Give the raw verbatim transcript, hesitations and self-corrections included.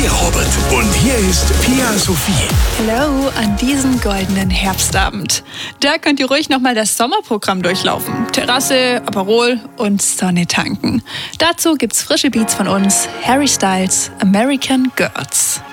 Wir, Robert. Und hier ist Pia Sophie. Hallo an diesem goldenen Herbstabend. Da könnt ihr ruhig nochmal das Sommerprogramm durchlaufen. Terrasse, Aperol und Sonne tanken. Dazu gibt's frische Beats von uns. Harry Styles, American Girls.